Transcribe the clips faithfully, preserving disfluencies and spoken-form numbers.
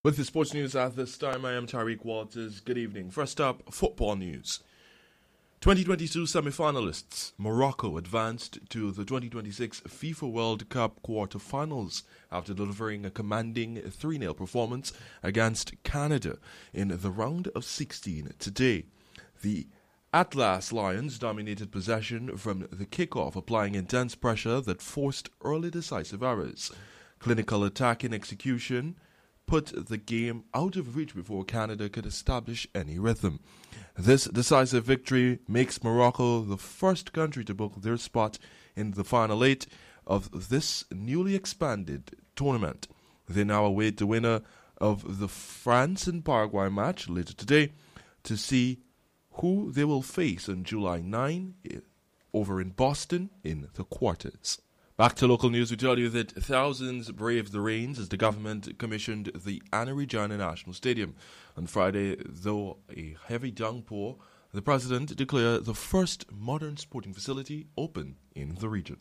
With the sports news at this time, I am Tariq Walters. Good evening. First up, football news. twenty twenty-two semi-finalists Morocco advanced to the twenty twenty-six FIFA World Cup quarter-finals after delivering a commanding three nil performance against Canada in the round of sixteen today. The Atlas Lions dominated possession from the kickoff, applying intense pressure that forced early decisive errors. Clinical attacking execution put the game out of reach before Canada could establish any rhythm. This decisive victory makes Morocco the first country to book their spot in the final eight of this newly expanded tournament. They now await the winner of the France and Paraguay match later today to see who they will face on July ninth over in Boston in the quarters. Back to local news, we tell you that thousands braved the rains as the government commissioned the Anna Regina National Stadium. On Friday, though a heavy downpour, the president declared the first modern sporting facility open in the region.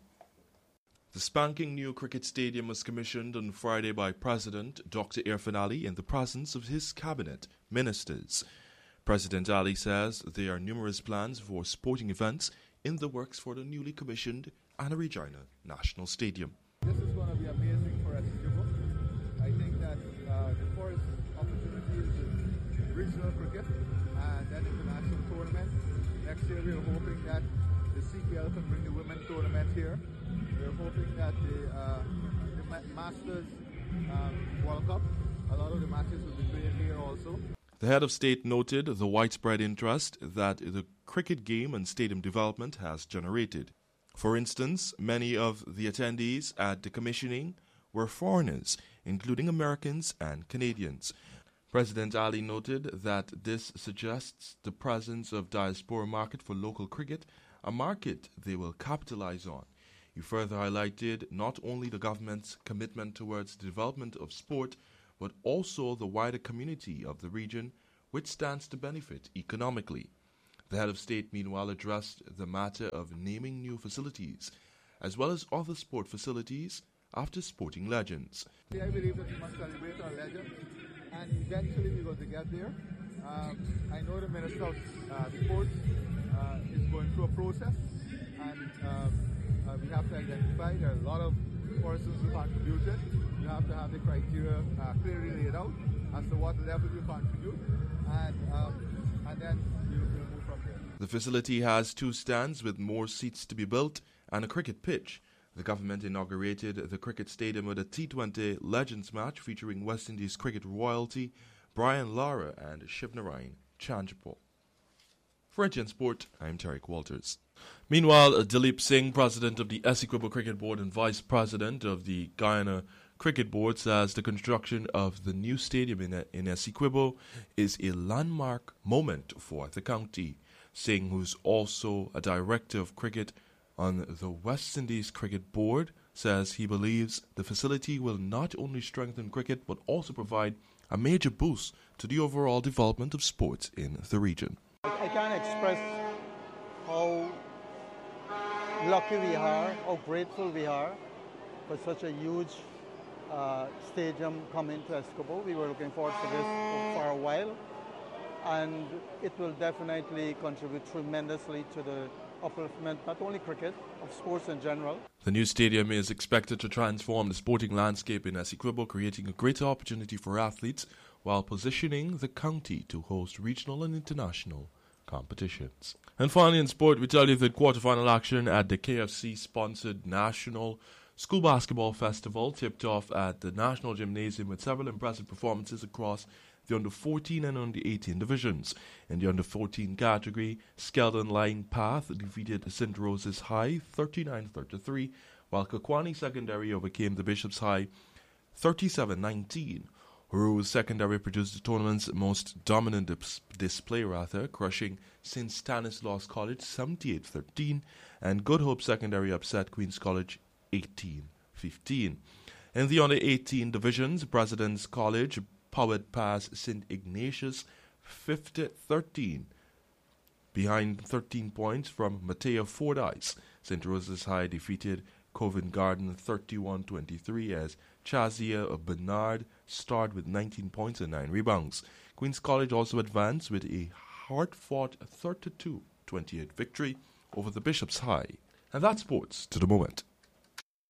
The spanking new cricket stadium was commissioned on Friday by President Doctor Irfaan Ali in the presence of his cabinet ministers. President Ali says there are numerous plans for sporting events in the works for the newly commissioned Anna Regina National Stadium. This is going to be amazing for Essequibo. I think that uh, the first opportunity is the regional cricket and then international tournament. Next year we are hoping that the C P L can bring the women's tournament here. We are hoping that the, uh, the Masters um, World Cup, a lot of the matches will be played here also. The head of state noted the widespread interest that the cricket game and stadium development has generated. For instance, many of the attendees at the commissioning were foreigners, including Americans and Canadians. President Ali noted that this suggests the presence of diaspora market for local cricket, a market they will capitalize on. He further highlighted not only the government's commitment towards the development of sport, but also the wider community of the region, which stands to benefit economically. The head of state, meanwhile, addressed the matter of naming new facilities, as well as other sport facilities after sporting legends. I believe that we must celebrate our legends, and eventually we're going to get there. Um, I know the Minister of uh, Sports uh, is going through a process, and um, uh, we have to identify there are a lot of persons who contributed. You have to have the criteria uh, clearly laid out as to what level you contribute, and um, and then you will move from there. The facility has two stands with more seats to be built and a cricket pitch. The government inaugurated the cricket stadium with a T twenty Legends match featuring West Indies cricket royalty Brian Lara and Shivnarine Chanjapur. For H N Sport, I'm Tariq Walters. Meanwhile, Dilip Singh, president of the Essequibo Cricket Board and vice president of the Guyana Cricket Board, says the construction of the new stadium in, in Essequibo is a landmark moment for the county. Singh, who's also a director of cricket on the West Indies Cricket Board, says he believes the facility will not only strengthen cricket but also provide a major boost to the overall development of sports in the region. I can't express how lucky we are, how grateful we are for such a huge uh, stadium coming to Essequibo. We were looking forward to this for a while, and it will definitely contribute tremendously to the upliftment, not only cricket, of sports in general. The new stadium is expected to transform the sporting landscape in Essequibo, creating a greater opportunity for athletes while positioning the county to host regional and international competitions. And finally in sport, we tell you that quarterfinal action at the K F C-sponsored National School Basketball Festival tipped off at the National Gymnasium with several impressive performances across the under fourteen and under eighteen divisions. In the under fourteen category, Skeldon Line Path defeated Saint Rose's High thirty-nine thirty-three, while Kakwani Secondary overcame the Bishop's High thirty-seven nineteen. Rose Secondary produced the tournament's most dominant dis- display, rather, crushing Saint Stanislaus College seventy-eight thirteen, and Good Hope Secondary upset Queen's College eighteen fifteen. In the under eighteen divisions, President's College powered past Saint Ignatius fifty thirteen, behind thirteen points from Mateo Fordyce. Saint Rose's High defeated Covent Garden thirty-one twenty-three as Chazia Bernard starred with nineteen points and nine rebounds. Queen's College also advanced with a hard-fought thirty-two twenty-eight victory over the Bishops High. And that's sports to the moment.